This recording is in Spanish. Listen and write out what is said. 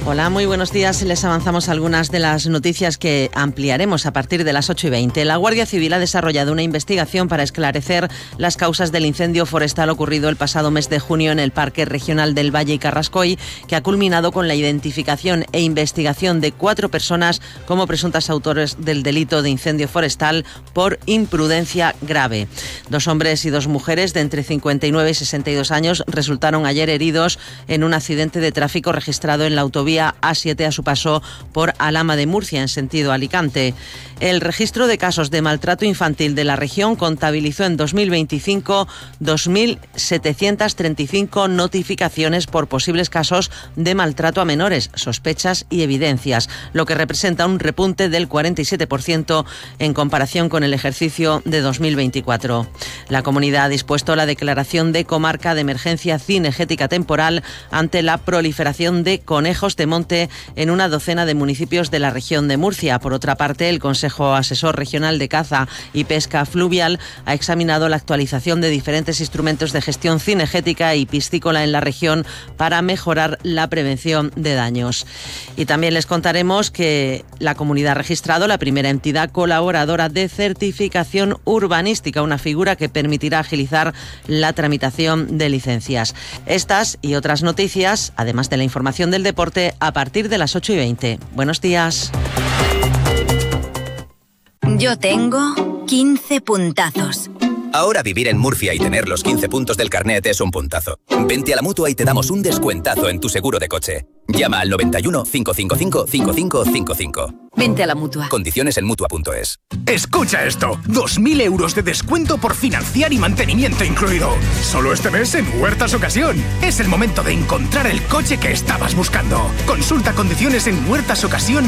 Hola, muy buenos días. Les avanzamos algunas de las noticias que ampliaremos a partir de las 8:20. La Guardia Civil ha desarrollado una investigación para esclarecer las causas del incendio forestal ocurrido el pasado mes de junio en el Parque Regional del Valle y Carrascoy, que ha culminado con la identificación e investigación de 4 personas como presuntas autores del delito de incendio forestal por imprudencia grave. 2 hombres y 2 mujeres de entre 59 y 62 años resultaron ayer heridos en un accidente de tráfico registrado en la autovía A7 a su paso por Alhama de Murcia en sentido Alicante. El registro de casos de maltrato infantil de la región contabilizó en 2025 2.735 notificaciones por posibles casos de maltrato a menores, sospechas y evidencias, lo que representa un repunte del 47% en comparación con el ejercicio de 2024. La comunidad ha dispuesto la declaración de comarca de emergencia cinegética temporal ante la proliferación de conejos de monte en una docena de municipios de la región de Murcia. Por otra parte, el Consejo Asesor Regional de Caza y Pesca Fluvial ha examinado la actualización de diferentes instrumentos de gestión cinegética y piscícola en la región para mejorar la prevención de daños. Y también les contaremos que la comunidad ha registrado la primera entidad colaboradora de certificación urbanística, una figura que permitirá agilizar la tramitación de licencias. Estas y otras noticias, además de la información del deporte, a partir de las 8:20. Buenos días. Yo tengo 15 puntazos. Ahora vivir en Murcia y tener los 15 puntos del carnet es un puntazo. Vente a la Mutua y te damos un descuentazo en tu seguro de coche. Llama al 91 555 5555. Vente a la Mutua. Condiciones en Mutua.es. Escucha esto, 2.000 euros de descuento por financiar y mantenimiento incluido. Solo este mes en Huertas Ocasión. Es el momento de encontrar el coche que estabas buscando. Consulta condiciones en Huertas Ocasión.